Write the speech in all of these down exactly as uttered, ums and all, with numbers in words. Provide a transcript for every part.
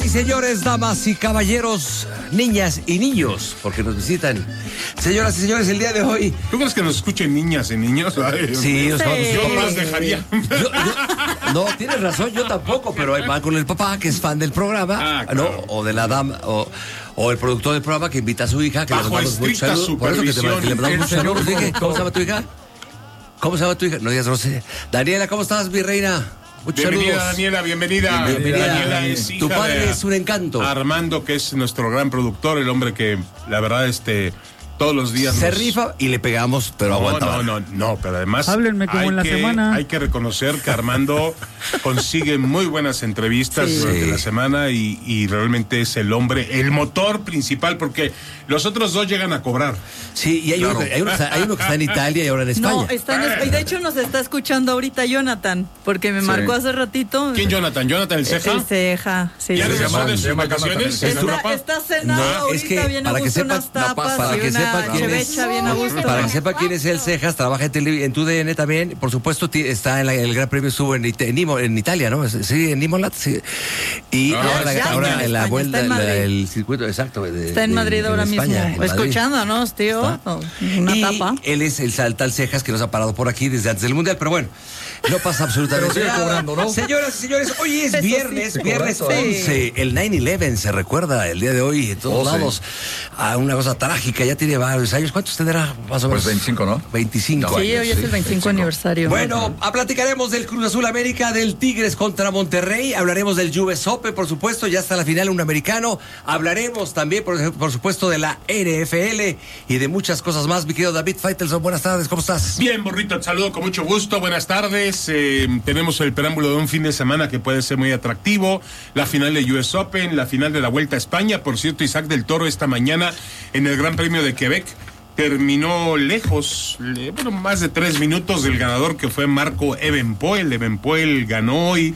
y señores, damas y caballeros, niñas y niños, porque nos visitan. Señoras y señores, el día de hoy... ¿Tú crees que nos escuchen niñas y niños? Ay, sí, nos vamos. Yo más dejaría. Yo, yo, no, tienes razón, yo tampoco, pero ahí va con el papá, que es fan del programa, ah, claro. ¿no? O de la dama, o... O el productor del programa que invita a su hija, que Bajo le mandamos muchos saludos. Por eso que, te, que le mandamos muchos saludos. Dije, ¿cómo se llama tu hija? ¿Cómo se llama tu hija? No digas, no sé. Daniela, ¿cómo estás, mi reina? Muchos bienvenida, saludos. Daniela, bienvenida. Bienvenida. Daniela es hija tu padre de es un encanto. Armando, que es nuestro gran productor, el hombre que, la verdad, este... todos los días se nos... rifa y le pegamos, pero no, aguanta. No, no, no, pero además háblenme como hay en la que, semana. Hay que reconocer que Armando consigue muy buenas entrevistas sí. durante la semana y, y realmente es el hombre, el motor principal, porque los otros dos llegan a cobrar. Sí, y hay, claro. uno, hay, uno, hay uno que está en Italia y ahora en España. No, está en España. De hecho, nos está escuchando ahorita Jonathan, porque me sí. marcó hace ratito. ¿Quién Jonathan? ¿Jonathan el Ceja? El Ceja, sí. ¿Ya regresó de sus vacaciones? Está, está cenado no, ahorita, es que, bien para a gusto, que sepa, unas tapas no, para y que una sepa quién es, bien a gusto. Para que sepa quién es el Cejas, trabaja en, tele, en tu D N también. Por supuesto, está en la, el Gran Premio estuvo en, en, en Italia, ¿no? Sí, en Imola. Sí. Y no, ahora, ya, ahora en la vuelta, en la, el circuito exacto. De, está en Madrid de, ahora de España, mismo. Escuchándonos, tío. Oh, una y tapa. Él es el Saltal Cejas que nos ha parado por aquí desde antes del Mundial, pero bueno. No pasa absolutamente nada. Cobrando, ¿no? Señoras y señores, hoy es Eso viernes, sí, viernes cobrando, once. El nueve once se recuerda el día de hoy en todos oh, lados. Sí. A una cosa trágica, ya tiene varios años. ¿Cuántos tendrá más o menos? Pues veinticinco, ¿no? veinticinco Sí, años. hoy es el veinticinco aniversario. Bueno, a platicaremos del Cruz Azul América, del Tigres contra Monterrey. Hablaremos del U S Open, por supuesto. Ya está la final, un americano. Hablaremos también, por, por supuesto, de la N F L y de muchas cosas más. Mi querido David Faitelson, buenas tardes, ¿cómo estás? Bien, Borrito, te saludo con mucho gusto. Buenas tardes. Eh, tenemos el preámbulo de un fin de semana que puede ser muy atractivo. La final de U S Open, la final de la Vuelta a España. Por cierto, Isaac del Toro esta mañana en el Gran Premio de Quebec terminó lejos, bueno, más de tres minutos del ganador, que fue Marco Evenepoel. Evenepoel ganó hoy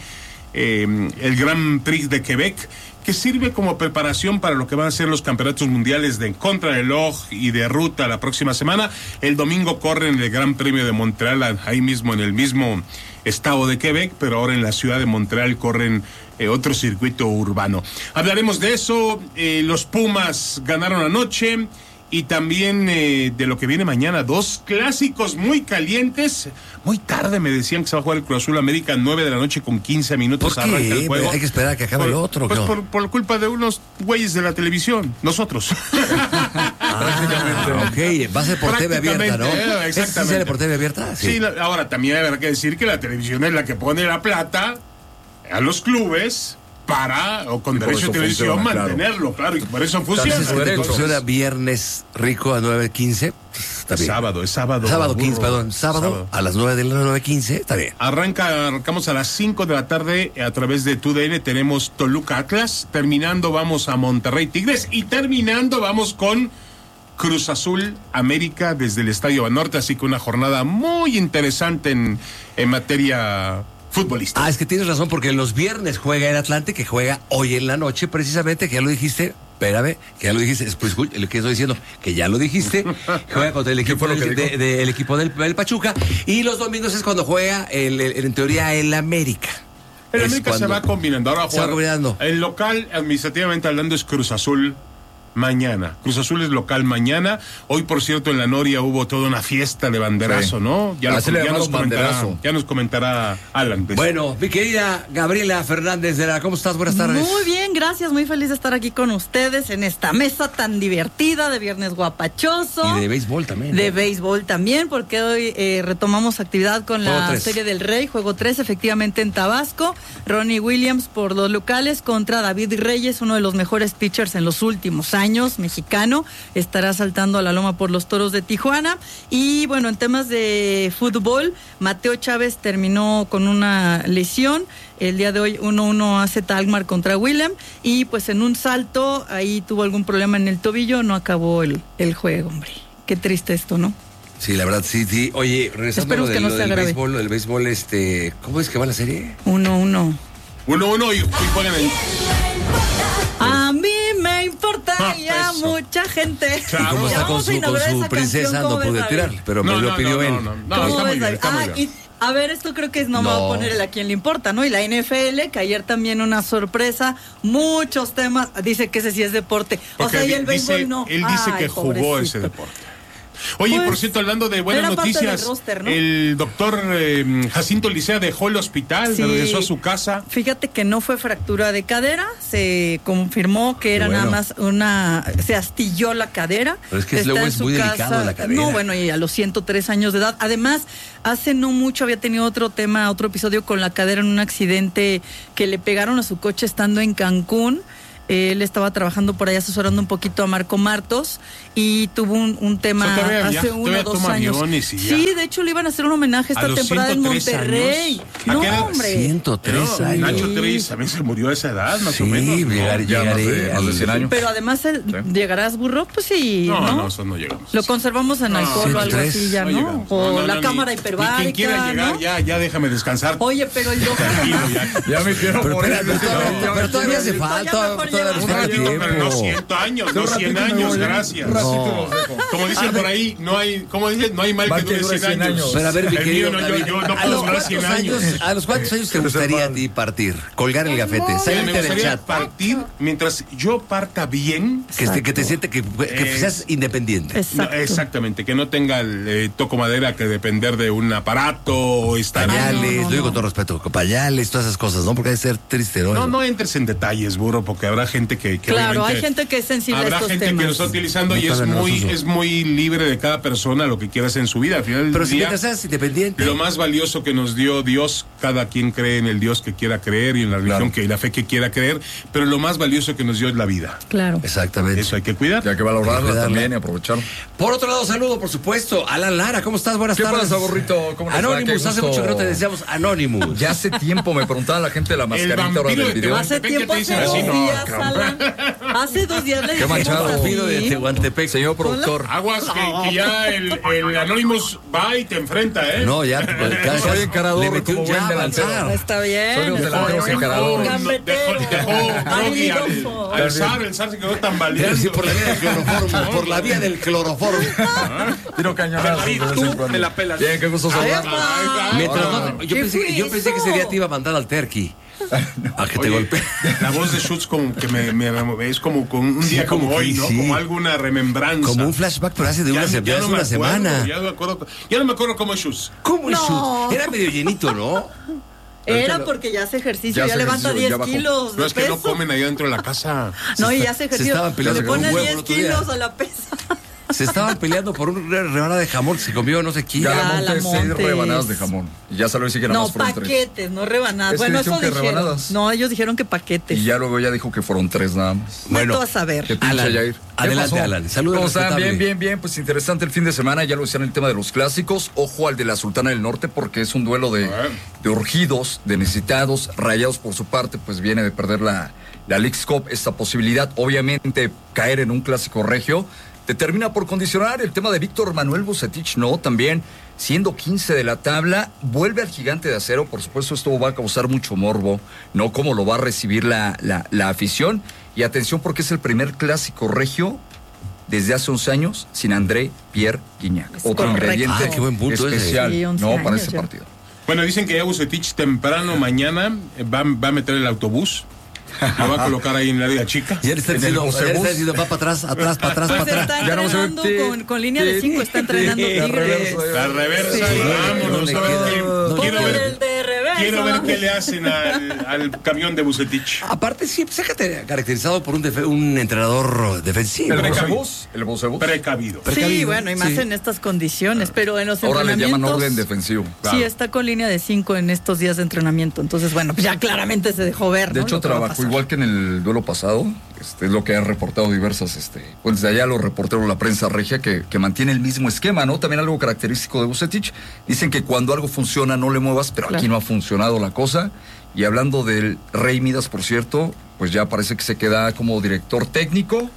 eh, el Grand Prix de Quebec, que sirve como preparación para lo que van a ser los campeonatos mundiales de contrarreloj y de ruta la próxima semana. El domingo corren el Gran Premio de Montreal, ahí mismo en el mismo estado de Quebec, pero ahora en la ciudad de Montreal corren eh, otro circuito urbano. Hablaremos de eso. Eh, los Pumas ganaron anoche. Y también eh, de lo que viene mañana, dos clásicos muy calientes. Muy tarde me decían que se va a jugar el Cruz Azul América, nueve de la noche con quince minutos. ¿Por qué? Arranca el juego. Hay que esperar a que acabe por, el otro. Pues ¿no? por, por culpa de unos güeyes de la televisión, nosotros. Ah, ok, va a ser por T V abierta, ¿no? Eh, exactamente. ¿Sí por T V abierta? Sí, sí la, ahora también habrá que decir que la televisión es la que pone la plata a los clubes para, o con derecho de televisión, funciona, mantenerlo, claro, y por eso funciona. Entonces, si te funciona viernes rico a nueve quince, está bien. Sábado, es sábado. Sábado quince, perdón, sábado, sábado a las nueve de la nueve quince, está bien. Arranca, arrancamos a las cinco de la tarde a través de tu D N, tenemos Toluca Atlas, terminando vamos a Monterrey Tigres y terminando vamos con Cruz Azul América desde el Estadio Banorte, así que una jornada muy interesante en, en materia futbolista. Ah, es que tienes razón, porque los viernes juega el Atlante, que juega hoy en la noche, precisamente, que ya lo dijiste. Espérame, que ya lo dijiste, pues, lo que estoy diciendo, que ya lo dijiste, juega contra el equipo, del, de, de, el equipo del, del Pachuca, y los domingos es cuando juega, el, el, en teoría, el América. El América se va combinando, ahora se va combinando. El local, administrativamente hablando, es Cruz Azul mañana. Cruz Azul es local mañana. Hoy, por cierto, en la Noria hubo toda una fiesta de banderazo, sí. ¿no? Ya, nos, ya, nos comentará, ya nos comentará Alan. Pues. Bueno, mi querida Gabriela Fernández de la, ¿cómo estás? Buenas tardes. Muy bien, gracias. Muy feliz de estar aquí con ustedes en esta mesa tan divertida de viernes guapachoso. Y de béisbol también. De ¿no? béisbol también, porque hoy eh, retomamos actividad con la tres. Serie del Rey, juego tres, efectivamente en Tabasco. Ronnie Williams por los locales contra David Reyes, uno de los mejores pitchers en los últimos años. Años, mexicano, estará saltando a la loma por los Toros de Tijuana. Y bueno, en temas de fútbol, Mateo Chávez terminó con una lesión. El día de hoy uno uno hace Talmar contra Willem y pues en un salto ahí tuvo algún problema en el tobillo, no acabó el, el juego, hombre. Qué triste esto, ¿no? Sí, la verdad, sí, sí. Oye, regresando a lo, de, no lo del grave. béisbol, lo del béisbol, este, ¿cómo es que va la serie? uno uno. uno uno y, y juegan ahí. A mí me importa Ah, ya eso. mucha gente. Claro. ¿Y cómo está con su, con su princesa? No pude tirar, pero no, me lo no, pidió no, él. no, no, no, está muy bien, está muy Ah, bien. y A ver, esto creo que es no, No. me va a poner el a quien le importa, ¿no? Y la N F L, que ayer también una sorpresa, muchos temas, dice que ese sí es deporte. Porque o sea, y di- el béisbol dice- no. Él dice Ay, que jugó pobrecito. ese deporte. Oye, Pues, por cierto, hablando de buenas era parte noticias, del roster, ¿no? el doctor eh, Jacinto Licea dejó el hospital, Sí. regresó a su casa. Fíjate que no fue fractura de cadera, se confirmó que era bueno. nada más una, se astilló la cadera. Pero es que Está luego en es su muy casa. delicado la cadera. No, bueno, y a los ciento tres años de edad. Además, hace no mucho había tenido otro tema, otro episodio con la cadera en un accidente que le pegaron a su coche estando en Cancún. Él estaba trabajando por ahí asesorando un poquito a Marco Martos y tuvo un, un tema O sea, todavía hace viaja, uno o todavía dos toma años. aviones y ya. Sí, de hecho le iban a hacer un homenaje A esta los temporada en ciento tres Monterrey. años. ¿A No, qué edad? hombre. ciento tres Pero años. Nacho Tris también se murió a esa edad, más Sí, o menos. ¿no? llegar- Ya más de- llegaré más de al- cien años. Pero además, el, Sí. ¿llegarás burro? Pues sí, No, ¿no? no, eso no llegamos. Lo conservamos en No, alcohol o algo ciento tres. así ya, ¿no? llegamos. O No, no, la no, cámara ni- hiperbárica, ni quien quiera llegar, ¿no? ya, ya déjame descansar. Oye, pero el doctor... Tranquilo, ya. Ya me quiero Pero morir. espérate, todavía- pero todavía hace Ya falta, mejor todavía lleva- nos Un falta ratito, pero no tiempo. cien años, no Un cien ratito me años, voy, gracias. Un ratito No. los dejo. Como dicen por ahí, no hay, ¿cómo dicen? No hay mal Mal que dure cien años. Pero a ver, mi El querido mío no, yo, David, yo no ¿a puedo los durar cien cuántos años. años, ¿a los cuántos años te gustaría a ti partir? Colgar el gafete, Mira, me salirte del gustaría chat. partir mientras yo parta bien. Que, te- que te siente que, que Es- seas independiente. No, Exacto. exactamente, que no tenga el eh, toco madera que depender de un aparato o estar. Pañales, no, no, lo digo no. con todo respeto, con pañales, todas esas cosas, ¿no? Porque debe ser triste, ¿no? No, no entres en detalles, burro, porque habrá gente que. que Claro, obviamente- hay gente que es sensible a Habrá estos gente temas. que lo está utilizando No, y es todavía no muy, los uso. es muy libre de cada persona lo que quiera hacer en su vida. Al final del Pero si día, mientras seas independiente. lo más valioso que nos dio Dios, cada quien cree en el Dios que quiera creer y en la religión Claro. que y la fe que quiera creer, pero lo más valioso que nos dio es la vida. Claro. Exactamente. Eso hay que cuidar. Ya que valorarla Cuidarla. también y aprovechar. Por otro lado, saludo, por supuesto, Alan Lara. ¿Cómo estás? Buenas ¿Qué tardes. pasa, burrito? ¿Cómo les va? Anonymous, Qué hace gusto. mucho que no te decíamos Anonymous. Ya hace tiempo me preguntaba la gente de la mascarita ahora vampiro del de video. Tehuantepec. Hace ¿qué tiempo, te hace dicen dos así? No, días, cabrón. Alan. Hace dos días le Qué dijimos manchado. así. Pido de Tehuantepec. Señor productor. Aguas que, que ya el, el Anonymous va y te enfrenta, ¿eh? No, ya. cada- Soy encarador le metió como un buen jab al delantero. zar. Está bien. Soy un está delantero bien. encarador. Un No, gambetero. dejó, dejó Groggy al, Habilidoso. al zar, el zar se quedó tambaleando. Sí, por la vía del cloroformo. Por la vía del cloroformo. Tiro cañonazo. David, de vez tú en cuando. me la pelas. Bien, qué gusto saludar. ¡Epa! Mientras Ah. no, yo, ¿Qué pensé, fue yo pensé que eso? ese día te iba a mandar al Terqui. A que te Oye, golpee. La voz de Schutz como que me, me- me- es como con un Sí, día como, como que hoy, ¿no? sí. Como alguna remembranza. Como un flashback, pero hace de una, Ya- se- ya hace no me una acuerdo, semana. Ya no me acuerdo, ya no me acuerdo cómo es Schutz. ¿Cómo es No. Schutz? Era medio llenito, ¿no? Era porque ya hace ejercicio, Ya ya, hace levanta ejercicio, diez ya bajó. kilos No de es que no peso. comen ahí dentro de la casa. No, y Se ya hace está- se ejercicio. estaban peleando Le con un pone huevo el diez otro día. kilos a la pesa. Se estaban peleando por una rebanada de jamón que se comió no sé quién. Ya, Galamontes, seis Galamontes. rebanadas de jamón. Y ya salió y sí que nada No, más fueron tres. paquetes, no rebanadas. Es que Bueno, dijeron eso que dijeron. rebanadas. No, ellos dijeron que paquetes. Y ya luego ya dijo que fueron tres nada más. Bueno, Bueno, a saber. Qué pinche Alan, Jair. ¿Qué adelante, pasó? Alan. Saludos ¿Cómo están? respetable. Bien, bien, bien. Pues interesante el fin de semana. Ya lo decían el tema de los clásicos. Ojo al de la Sultana del Norte porque es un duelo de, Ah. de urgidos, de necesitados. Rayados por su parte, pues viene de perder la, la Leagues Cup. Esta posibilidad, obviamente, caer en un clásico regio, te termina por condicionar. El tema de Víctor Manuel Vucetich, no, también siendo quince de la tabla, vuelve al Gigante de Acero. Por supuesto, esto va a causar mucho morbo, ¿no? Cómo lo va a recibir la, la, la afición. Y atención porque es el primer clásico regio desde hace once años sin André Pierre Guignac. Es Otro correcto. ingrediente Ah, qué buen punto ese. especial, Sí, once ¿no? años Para ese ya. partido. Bueno, dicen que ya Vucetich temprano mañana eh, va, va a meter el autobús. Lo va a colocar ahí en la área chica. Ya le está En el diciendo, ya le bucebús. está diciendo, va para atrás, atrás, para atrás, para Pues atrás. está Ya no se ve. entrenando con, con línea de cinco, está entrenando La Tigres. reversa, La reversa, Sí. y vámonos. No a le ver queda- qué- no le quiero, queda. ver, El de reversa. quiero ver qué le hacen al, al camión de Vucetich. Aparte, sí, pues, fíjate, caracterizado por un, defe- un entrenador defensivo. El Precavido. bucebús, el bucebús. Precavido. Sí, precavido, bueno, y más sí. en estas condiciones, pero en los Ahora le llaman entrenamientos... orden defensivo. Sí, está con línea de cinco en estos días de entrenamiento. Entonces, bueno, pues ya claramente se dejó ver, De ¿no? hecho, Lo que va a trabajó pasar. igual que en el duelo pasado. Este, es lo que han reportado diversas, este, pues desde allá los reporteros de la prensa regia, que, que mantiene el mismo esquema, ¿no? También algo característico de Vucetich. Dicen que cuando algo funciona no le muevas, pero Claro. aquí no ha funcionado la cosa. Y hablando del Rey Midas, por cierto, pues ya parece que se queda como director técnico.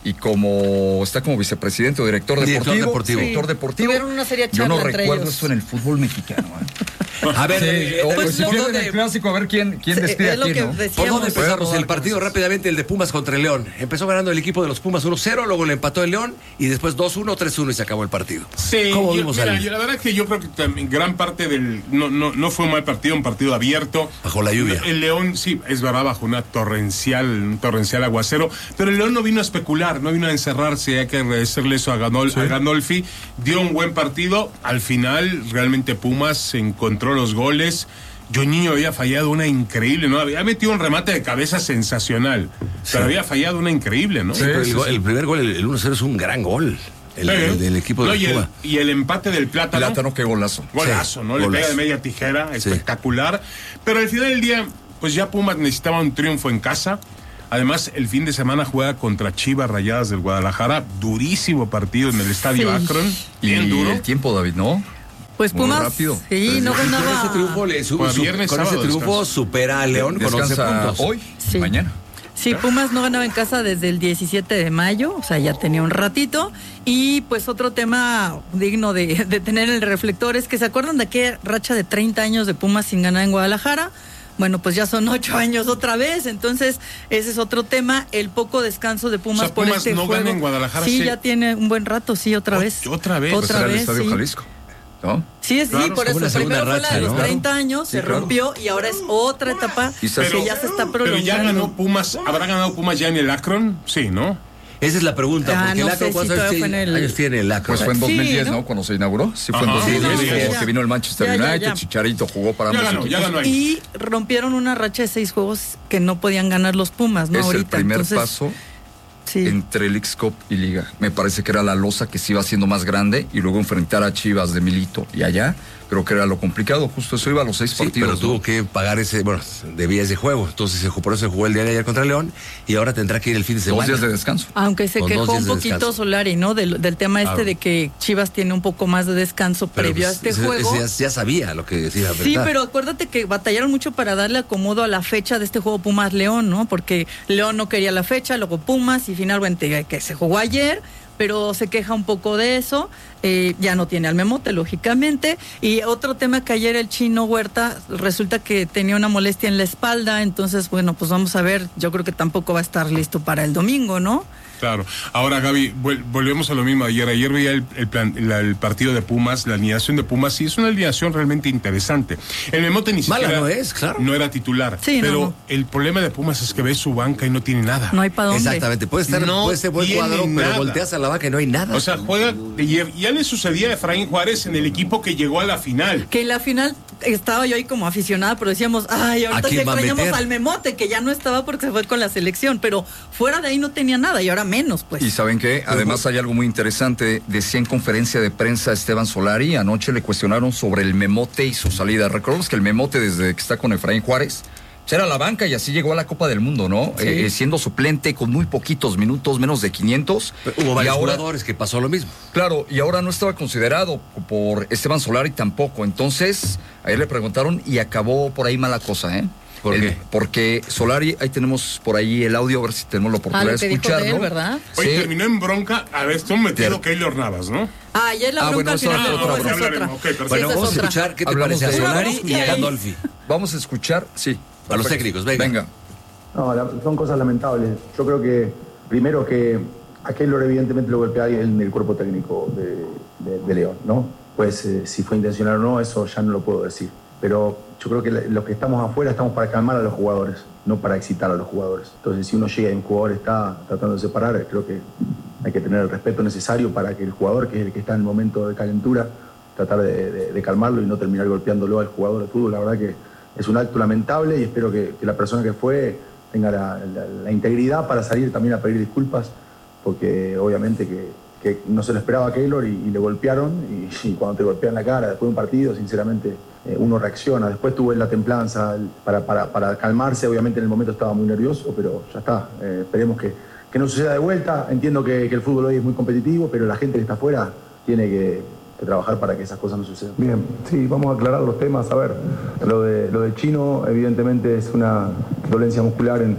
y como está como vicepresidente o director deportivo. Director deportivo. Sí. Director deportivo. Tuvieron una seria Yo charla no entre recuerdo ellos. eso en el fútbol mexicano. ¿eh? A ver, Sí, eh, o- pues, si ¿por pierden dónde- el clásico, a ver quién, quién Sí, despide es lo a quién, que ¿no? decíamos. ¿Por dónde empezamos? Pues, El partido rápidamente, el de Pumas contra el León. Empezó ganando el equipo de los Pumas uno cero, luego le empató el León y después dos uno, tres uno y se acabó el partido. Sí, ¿Cómo yo, vimos mira, al- yo la verdad es que yo creo que también gran parte del... No, no, no fue un mal partido, un partido abierto. Bajo la lluvia. El León, sí, es verdad, bajo una torrencial, un torrencial aguacero, pero el León no vino a especular, no vino a encerrarse, hay que agradecerle eso a, Ganol, a Gandolfi. Dio un buen partido, al final realmente Pumas encontró los goles. Juninho había fallado una increíble, ¿no? Había metido un remate de cabeza sensacional, Sí. pero había fallado una increíble, ¿no? Sí, pero el, go- el primer gol, el, el uno cero, es un gran gol. El, Sí, el del equipo de no, y, el, Cuba. y el empate del Plátano. Plátano, qué golazo. Golazo, Sí, ¿no? Le golazo. pega de media tijera, Sí. espectacular. Pero al final del día, pues ya Pumas necesitaba un triunfo en casa. Además, el fin de semana juega contra Chivas Rayadas del Guadalajara. Durísimo partido en el Estadio Sí. Akron. Bien y duro. el tiempo, David, ¿no? Pues Muy Pumas, rápido. sí, no Con ganaba. ese triunfo, le- su- Bueno, su- viernes, con ese sábado triunfo descanso. supera a León con once Descansa puntos. hoy Sí. y mañana. Sí, Pumas no ganaba en casa desde el diecisiete de mayo, o sea, ya tenía un ratito. Y pues otro tema digno de, de tener el reflector es que se acuerdan de aquella racha de treinta años de Pumas sin ganar en Guadalajara. Bueno, pues ya son ocho años otra vez, entonces ese es otro tema, el poco descanso de Pumas O sea, por Pumas este no juego. gana en Guadalajara, Sí, sí. ya tiene un buen rato, sí, otra Ot- vez. otra vez. Pues Otra era el vez, Estadio sí. Jalisco, ¿no? Sí, es, sí, Claro, por es como una eso. segunda Primero fue la racha, de los ¿no? treinta años, Sí, se claro. rompió y ahora es otra etapa Quizás- que ya se está Pero prolongando. ya ganó Pumas. ¿Habrá ganado Pumas ya en el Akron? Sí, ¿no? Esa es la pregunta, Ah, porque no el Akron, sé si ¿cuántos todavía años fue en tiene, el- años tiene el Akron? Pues fue en Sí, dos mil diez, ¿no? ¿no? Cuando se inauguró. Sí, fue en Ajá. dos mil diez, Sí, no, que- ya. que vino el Manchester Ya, ya, United, ya. Chicharito jugó para Ya ambos ganó, ya equipos. ganó ahí. Y rompieron una racha de seis juegos que no podían ganar los Pumas, ¿no? Es Ahorita. el primer Entonces, paso sí. entre el X-Cup y Liga. Me parece que era la losa que se iba haciendo más grande y luego enfrentar a Chivas de Milito y allá, creo que era lo complicado. Justo eso iba a los seis Sí, partidos. pero tuvo ¿no? que pagar ese, bueno, debía ese juego. Entonces, se- por eso se jugó el día de ayer contra León y ahora tendrá que ir el fin de Dos semana. días de descanso. Aunque se Con dos quejó días un de poquito descanso. Solari, ¿no? Del, del tema este Claro. de que Chivas tiene un poco más de descanso Pero, previo pues, a este ese- juego. ese ya, ya sabía lo que decía. Sí, pero acuérdate que batallaron mucho para darle acomodo a la fecha de este juego Pumas-León, ¿no? Porque León no quería la fecha, luego Pumas y finalmente que se jugó ayer, pero se queja un poco de eso. Eh, ya no tiene al Memote, lógicamente. Y otro tema que ayer el Chino Huerta resulta que tenía una molestia en la espalda, entonces, bueno, pues vamos a ver. Yo creo que tampoco va a estar listo para el domingo, ¿no? Claro. Ahora, Gaby, vuel- volvemos a lo mismo de ayer. Ayer veía el, el, plan- la- el partido de Pumas, la alineación de Pumas, y es una alineación realmente interesante. El Memote ni Mala siquiera no es, claro. no era titular. Sí, no, pero no. el problema de Pumas es que ves su banca y no tiene nada. No hay para dónde. Exactamente, puede estar, No puede ser buen tiene cuadro, pero nada. volteas a la vaca y no hay nada. O sea, juega. Y ya le sucedía a Efraín Juárez en el equipo que llegó a la final. Que en la final estaba yo ahí como aficionada, pero decíamos, ay, ahorita ¿A que quién va a extrañamos meter? al Memote, que ya no estaba porque se fue con la selección, pero fuera de ahí no tenía nada y ahora menos, pues. Y saben qué, además hay algo muy interesante, decía en conferencia de prensa Esteban Solari, anoche le cuestionaron sobre el Memote y su salida. Recordemos que el Memote desde que está con Efraín Juárez, pues era la banca y así llegó a la Copa del Mundo, ¿no? Sí. Eh, siendo suplente con muy poquitos minutos, menos de quinientos. Hubo Y varios ahora- jugadores que pasó lo mismo. Claro, y ahora no estaba considerado por Esteban Solari tampoco. Entonces, ayer le preguntaron y acabó por ahí mala cosa, ¿eh? ¿Por El- qué? Porque Solari, ahí tenemos por ahí el audio, a ver si tenemos la Ah, oportunidad lo de que dijo de escucharlo. él, ¿verdad? Oye, Sí. terminó en bronca. A ver, estuvo metido Claro. Keylor Navas, ¿no? Ah, ayer la Ah, bronca bueno, al esa final es del otra juego, esa es bronca. otra. Ok, perfecto. Sí, Bueno, esa es vamos a otra. escuchar qué te Hablamos parece a de- Solari y a Ay. Gandolfi. Vamos a escuchar, sí. A los Perfecto. técnicos, venga. Venga. No, la- son cosas lamentables. Yo creo que, primero, que a Keylor evidentemente lo golpea en el cuerpo técnico de, de- de León, ¿no? Pues eh, si fue intencional o no, eso ya no lo puedo decir. Pero yo creo que la- los que estamos afuera estamos para calmar a los jugadores, no para excitar a los jugadores. Entonces, si uno llega y un jugador está tratando de separar, creo que hay que tener el respeto necesario para que el jugador, que es el que está en el momento de calentura, tratar de, de- de calmarlo y no terminar golpeándolo al jugador de fútbol. La verdad que es un acto lamentable y espero que, que la persona que fue tenga la, la- la integridad para salir también a pedir disculpas, porque obviamente que, que no se lo esperaba a Keylor y, y le golpearon, y, y cuando te golpean la cara después de un partido, sinceramente eh, uno reacciona. Después tuve la templanza el- para, para, para calmarse, obviamente en el momento estaba muy nervioso, pero ya está. Eh, esperemos que, que no suceda de vuelta. Entiendo que, que el fútbol hoy es muy competitivo, pero la gente que está afuera tiene que, que trabajar para que esas cosas no sucedan. Bien, sí, vamos a aclarar los temas. A ver, lo de, lo de Chino evidentemente es una dolencia muscular en,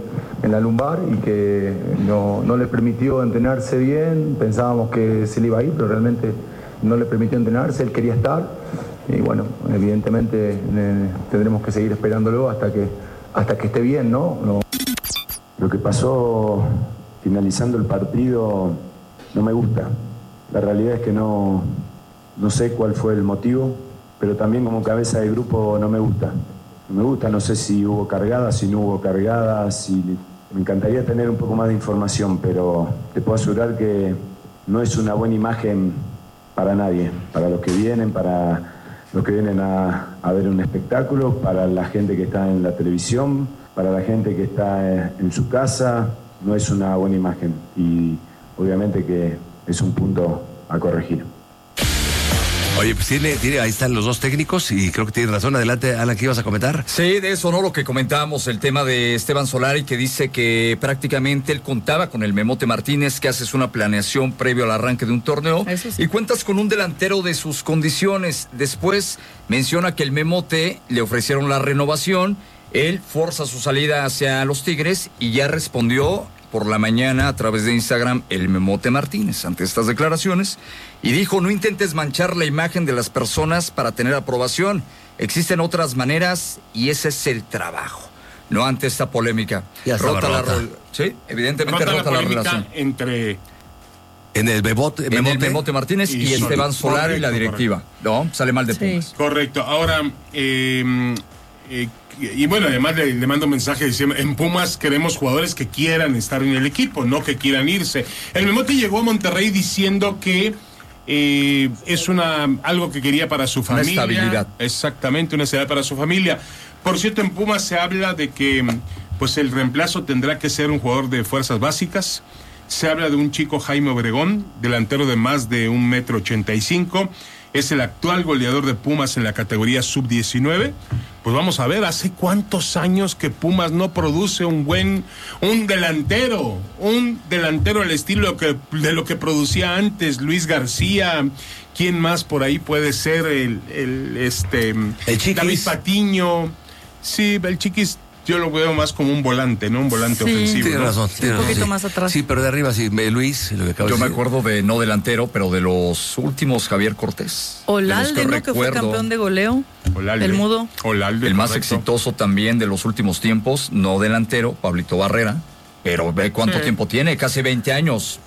en la lumbar y que no, no le permitió entrenarse bien. Pensábamos que se le iba a ir, pero realmente no le permitió entrenarse, él quería estar. Y bueno, evidentemente eh, tendremos que seguir esperándolo hasta que, hasta que esté bien, ¿no? no. Lo que pasó finalizando el partido no me gusta. La realidad es que no, no sé cuál fue el motivo, pero también como cabeza de grupo no me gusta. No me gusta, no sé si hubo cargadas, si no hubo cargadas, si... me encantaría tener un poco más de información, pero te puedo asegurar que no es una buena imagen para nadie, para los que vienen, para los que vienen a, a ver un espectáculo, para la gente que está en la televisión, para la gente que está en su casa. No es una buena imagen y obviamente que es un punto a corregir. Oye, pues tiene, tiene, ahí están los dos técnicos y creo que tiene razón. Adelante, Alan, ¿qué ibas a comentar? Sí, de eso, ¿no? Lo que comentábamos, el tema de Esteban Solari, que dice que prácticamente él contaba con el Memote Martínez, que haces una planeación previo al arranque de un torneo sí. y cuentas con un delantero de sus condiciones. Después menciona que el Memote le ofrecieron la renovación, él forza su salida hacia los Tigres y ya respondió por la mañana a través de Instagram el Memote Martínez ante estas declaraciones y dijo: no intentes manchar la imagen de las personas para tener aprobación, existen otras maneras y ese es el trabajo. No ante esta polémica. Ya rota rota. La, sí, evidentemente rota, rota la, la relación entre en el Memote, en Memote, el Memote Martínez y, y Esteban Solari y la directiva. Correcto. No, sale mal de Pumas. Sí. Correcto. Ahora eh, eh, y bueno, además le, le mando un mensaje diciendo: en Pumas queremos jugadores que quieran estar en el equipo, no que quieran irse. El Memote llegó a Monterrey diciendo que eh, es una algo que quería para su familia. Una estabilidad. Exactamente, una estabilidad para su familia. Por cierto, en Pumas se habla de que pues el reemplazo tendrá que ser un jugador de fuerzas básicas. Se habla de un chico, Jaime Obregón, delantero de más de un metro ochenta y cinco. Es el actual goleador de Pumas en la categoría sub diecinueve. Pues vamos a ver, ¿hace cuántos años que Pumas no produce un buen, un delantero? Un delantero al estilo que, de lo que producía antes Luis García. ¿Quién más por ahí puede ser? El, el este el Chiquis. David Patiño. Sí, el Chiquis yo lo veo más como un volante, ¿no? Un volante sí, ofensivo. Tiene ¿no? razón, tiene un poquito razón, sí. más atrás. Sí, pero de arriba, sí, Luis, lo que acabo Yo de me decir. acuerdo de, no delantero, pero de los últimos, Javier Cortés. Olalde, que ¿no? Que fue campeón de goleo. Olalde. El mudo. Olalde, el más correcto. exitoso también de los últimos tiempos, no delantero, Pablito Barrera. Pero ve cuánto sí. tiempo tiene, casi veinte años.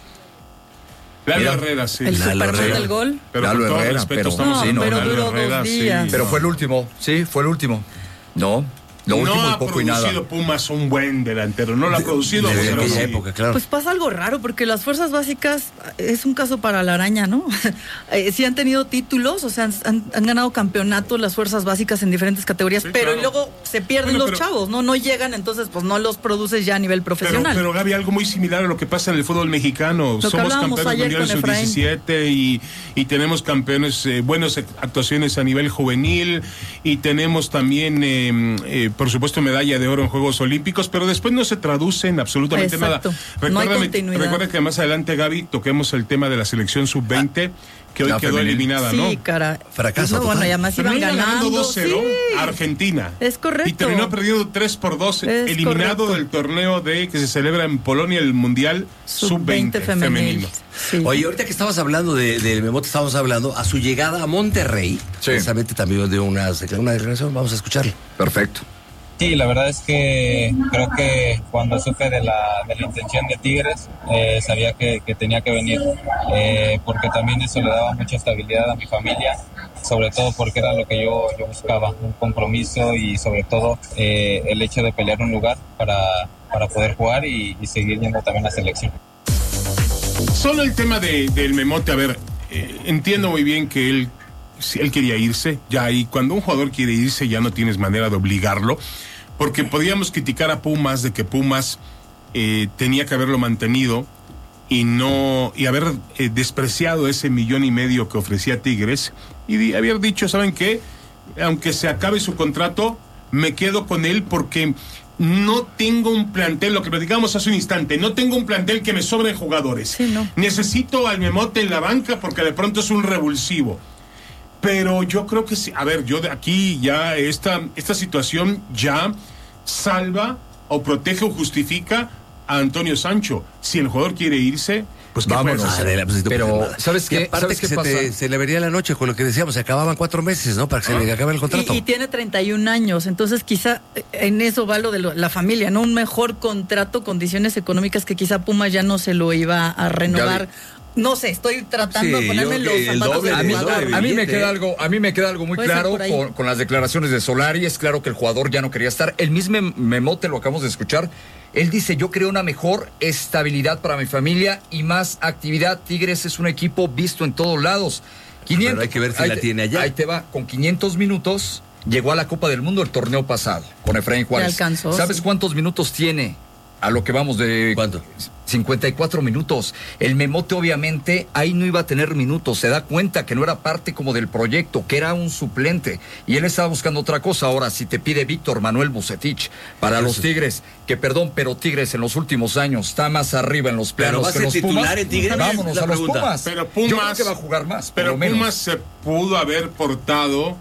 Lalo Mira, Herrera, sí. El Lalo Superman Herrera. del gol. Pero Lalo con todo Herrera, respeto, pero- estamos No, sí, no, pero Lalo duró Herrera, dos sí. días. Pero fue el último, sí, fue el último. No, lo no último y ha poco y nada. producido Pumas un buen delantero, no lo ha producido. De, de pero aquella sí. época, claro. Pues pasa algo raro, porque las fuerzas básicas es un caso para la araña, ¿no? eh, sí han tenido títulos, o sea, han, han ganado campeonatos las fuerzas básicas en diferentes categorías, Sí, pero claro. luego se pierden Bueno, los pero- chavos, ¿no? No llegan, entonces pues no los produces ya a nivel Pero, profesional. pero Gaby, algo muy similar a lo que pasa en el fútbol mexicano. que Somos hablábamos campeones ayer mundiales con sub Efraín. diecisiete y, y tenemos campeones, eh, buenas actuaciones a nivel juvenil y tenemos también, eh, eh, por supuesto, medalla de oro en Juegos Olímpicos, pero después no se traduce en absolutamente Exacto. nada. No hay Recuérdame- continuidad. recuerda que más adelante, Gaby, toquemos el tema de la selección sub veinte, que hoy La quedó femenil. eliminada, sí, ¿no? cara. Fracaso No, bueno, total. y además Pero iban iba ganando. dos cero sí. a Argentina. Es correcto. Y terminó perdiendo tres por dos, Es eliminado correcto. del torneo de que se celebra en Polonia, el Mundial sub veinte femenino. Sí. Oye, ahorita que estabas hablando de, del Memote, estábamos hablando a su llegada a Monterrey, Sí. precisamente también de una, una declaración, vamos a escucharlo. Perfecto. Sí, la verdad es que creo que cuando supe de la, de la intención de Tigres, eh, sabía que, que tenía que venir, eh, porque también eso le daba mucha estabilidad a mi familia, sobre todo porque era lo que yo, yo buscaba, un compromiso y sobre todo eh, el hecho de pelear un lugar para, para poder jugar y, y seguir yendo también a la selección. Solo el tema de, del Memote, a ver, eh, entiendo muy bien que él, si él quería irse, ya, y cuando un jugador quiere irse ya no tienes manera de obligarlo, porque podíamos criticar a Pumas de que Pumas eh, tenía que haberlo mantenido y no y haber eh, despreciado ese millón y medio que ofrecía Tigres y di, haber dicho, ¿saben qué? Aunque se acabe su contrato, me quedo con él porque no tengo un plantel, lo que platicábamos hace un instante, no tengo un plantel que me sobren jugadores. Sí, no. Necesito al Memote en la banca porque de pronto es un revulsivo. Pero yo creo que sí, a ver, yo de aquí ya esta, esta situación ya salva o protege o justifica a Antonio Sancho. Si el jugador quiere irse, pues ¿qué vámonos. puedes hacer? Adela, pues, no Pero, pasa nada. ¿sabes Y qué? aparte ¿Sabes que qué se, pasa? te- se le vería la noche con lo que decíamos, se acababan cuatro meses, ¿no? Para que se le acabe el contrato. Y, y tiene treinta y un años, entonces quizá en eso va lo de lo- la familia, ¿no? Un mejor contrato, condiciones económicas que quizá Pumas ya no se lo iba a renovar. Gaby. No sé, estoy tratando Sí, de ponerme yo los creo que el zapatos doble del A mí, de- jugador. doble a mí me billete, queda ¿eh? algo, a mí me queda algo muy Puede ser claro por ahí. con, con las declaraciones de Solari. Es claro que el jugador ya no quería estar. El mismo Memote, lo acabamos de escuchar. Él dice: yo creo una mejor estabilidad para mi familia y más actividad. Tigres es un equipo visto en todos lados. Pero hay que ver si ahí la te- tiene allá. Ahí te va, con quinientos minutos llegó a la Copa del Mundo el torneo pasado con Efraín Juárez. alcanzó, ¿Sabes sí. cuántos minutos tiene? A lo que vamos de... ¿Cuánto? cincuenta y cuatro minutos. El Memote obviamente ahí no iba a tener minutos. Se da cuenta que no era parte como del proyecto, que era un suplente. Y él estaba buscando otra cosa. Ahora, si te pide Víctor Manuel Bucetich para los Tigres, que perdón, pero Tigres en los últimos años está más arriba en los Pero planos va a que ser los titular Pumas. en Tigres, Vámonos la a los pregunta. Pumas. Pero Yo creo Pumas- que va a jugar más, por Pero lo menos. Pumas se pudo haber portado